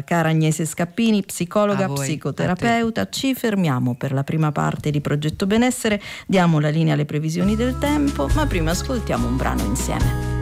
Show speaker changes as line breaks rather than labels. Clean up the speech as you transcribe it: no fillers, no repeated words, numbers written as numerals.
cara Agnese Scappini, psicologa, psicoterapeuta. Ci fermiamo per la prima parte di Progetto Benessere, diamo la linea alle previsioni del tempo, ma prima ascoltiamo un brano insieme.